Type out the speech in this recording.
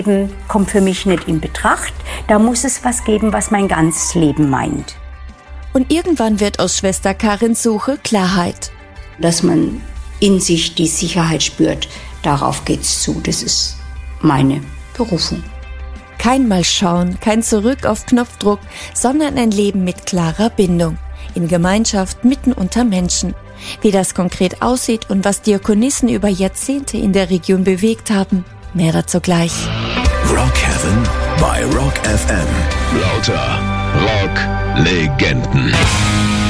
Kommt für mich nicht in Betracht. Da muss es was geben, was mein ganzes Leben meint. Und irgendwann wird aus Schwester Karins Suche Klarheit. Dass man in sich die Sicherheit spürt, darauf geht's zu. Das ist meine Berufung. Kein Mal schauen, kein Zurück auf Knopfdruck, sondern ein Leben mit klarer Bindung. In Gemeinschaft mitten unter Menschen. Wie das konkret aussieht und was Diakonissen über Jahrzehnte in der Region bewegt haben, mehr dazu gleich. Rock Heaven bei Rock FM. Lauter Rock-Legenden.